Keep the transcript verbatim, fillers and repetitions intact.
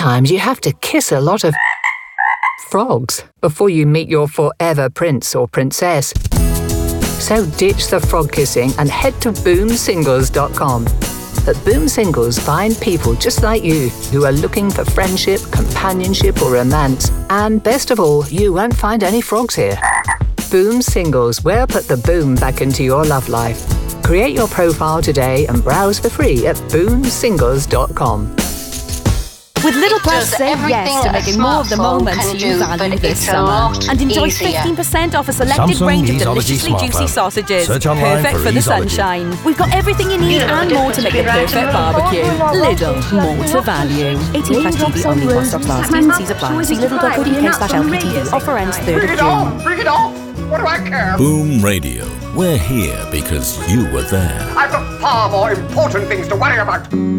Sometimes you have to kiss a lot of frogs before you meet your forever prince or princess. So ditch the frog kissing and head to boom singles dot com. At Boom Singles, find people just like you who are looking for friendship, companionship or romance. And best of all, you won't find any frogs here. Boom Singles, where put the boom back into your love life. Create your profile today and browse for free at boom singles dot com. With Little Plus, say yes to making more of the moments you value this summer. And enjoy fifteen percent off a selected Samsung range of Easeology deliciously Smart juicy Phone. sausages. Search online Perfect for for the Easeology. sunshine. We've got everything you need and more to make the perfect barbecue. Lidl, more to value. eighteen plus G B only while stocks last. T's and C's apply. See lidl dot co dot uk slash L P T V. Offer ends third of June. Bring it on! What do I care? Boom Radio. We're here because you were there. I've got far more important things to worry about.